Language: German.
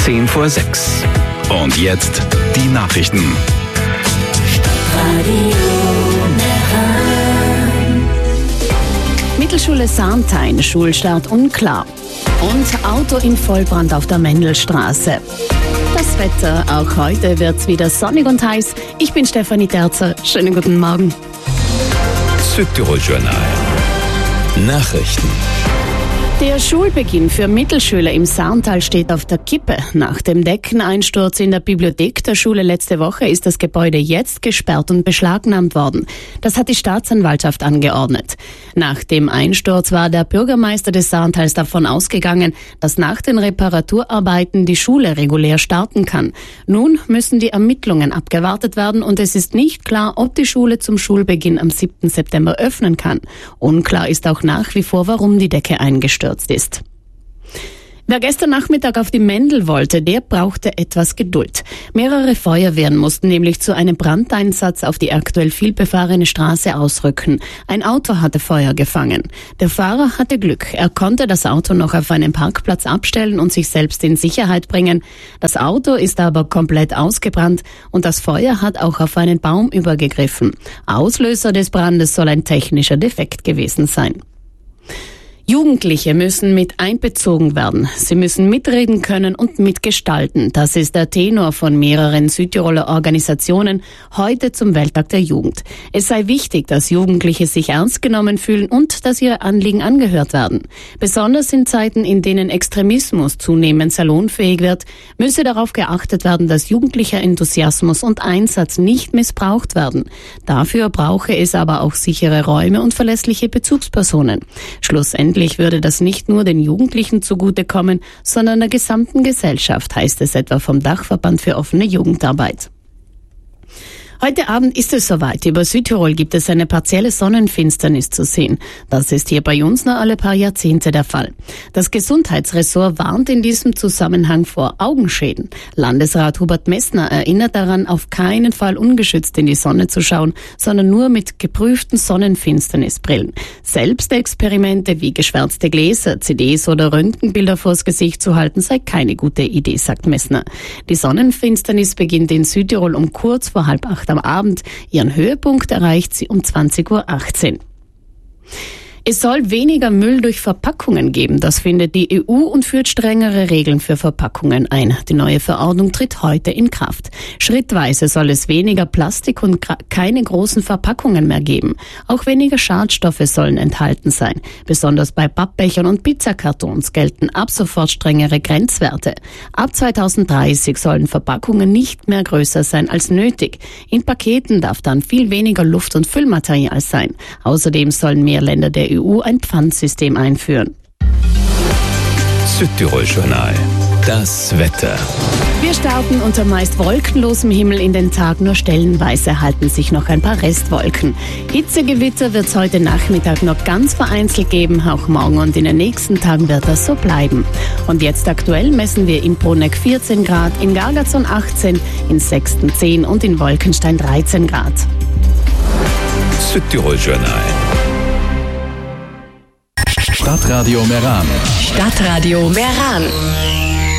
6:10. Und jetzt die Nachrichten. Mittelschule Sarnthein, Schulstart unklar. Und Auto in Vollbrand auf der Mendelstraße. Das Wetter, auch heute wird's wieder sonnig und heiß. Ich bin Stefanie Terzer. Schönen guten Morgen. Südtirol-Journal. Nachrichten. Der Schulbeginn für Mittelschüler im Sarntal steht auf der Kippe. Nach dem Deckeneinsturz in der Bibliothek der Schule letzte Woche ist das Gebäude jetzt gesperrt und beschlagnahmt worden. Das hat die Staatsanwaltschaft angeordnet. Nach dem Einsturz war der Bürgermeister des Sarntals davon ausgegangen, dass nach den Reparaturarbeiten die Schule regulär starten kann. Nun müssen die Ermittlungen abgewartet werden und es ist nicht klar, ob die Schule zum Schulbeginn am 7. September öffnen kann. Unklar ist auch nach wie vor, warum die Decke eingestürzt ist. Wer gestern Nachmittag auf die Mendel wollte, der brauchte etwas Geduld. Mehrere Feuerwehren mussten nämlich zu einem Brandeinsatz auf die aktuell vielbefahrene Straße ausrücken. Ein Auto hatte Feuer gefangen. Der Fahrer hatte Glück. Er konnte das Auto noch auf einem Parkplatz abstellen und sich selbst in Sicherheit bringen. Das Auto ist aber komplett ausgebrannt und das Feuer hat auch auf einen Baum übergegriffen. Auslöser des Brandes soll ein technischer Defekt gewesen sein. Jugendliche müssen mit einbezogen werden. Sie müssen mitreden können und mitgestalten. Das ist der Tenor von mehreren Südtiroler Organisationen heute zum Welttag der Jugend. Es sei wichtig, dass Jugendliche sich ernst genommen fühlen und dass ihre Anliegen angehört werden. Besonders in Zeiten, in denen Extremismus zunehmend salonfähig wird, müsse darauf geachtet werden, dass jugendlicher Enthusiasmus und Einsatz nicht missbraucht werden. Dafür brauche es aber auch sichere Räume und verlässliche Bezugspersonen. Schlussendlich würde das nicht nur den Jugendlichen zugutekommen, sondern der gesamten Gesellschaft, heißt es etwa vom Dachverband für offene Jugendarbeit. Heute Abend ist es soweit. Über Südtirol gibt es eine partielle Sonnenfinsternis zu sehen. Das ist hier bei uns nur alle paar Jahrzehnte der Fall. Das Gesundheitsressort warnt in diesem Zusammenhang vor Augenschäden. Landesrat Hubert Messner erinnert daran, auf keinen Fall ungeschützt in die Sonne zu schauen, sondern nur mit geprüften Sonnenfinsternisbrillen. Selbstexperimente wie geschwärzte Gläser, CDs oder Röntgenbilder vors Gesicht zu halten, sei keine gute Idee, sagt Messner. Die Sonnenfinsternis beginnt in Südtirol um kurz vor 7:30 am Abend. Ihren Höhepunkt erreicht sie um 20:18 Uhr. Es soll weniger Müll durch Verpackungen geben. Das findet die EU und führt strengere Regeln für Verpackungen ein. Die neue Verordnung tritt heute in Kraft. Schrittweise soll es weniger Plastik und keine großen Verpackungen mehr geben. Auch weniger Schadstoffe sollen enthalten sein. Besonders bei Pappbechern und Pizzakartons gelten ab sofort strengere Grenzwerte. Ab 2030 sollen Verpackungen nicht mehr größer sein als nötig. In Paketen darf dann viel weniger Luft- und Füllmaterial sein. Außerdem sollen mehr Länder der EU ein Pfandsystem einführen. Südtirol-Journal. Das Wetter. Wir starten unter meist wolkenlosem Himmel in den Tag, nur stellenweise halten sich noch ein paar Restwolken. Hitzegewitter wird es heute Nachmittag noch ganz vereinzelt geben, auch morgen und in den nächsten Tagen wird das so bleiben. Und jetzt aktuell messen wir in Bruneck 14 Grad, in Gargazon 18, in Sexten 10 und in Wolkenstein 13 Grad. Südtirol-Journal. Stadtradio Meran. Stadtradio Meran.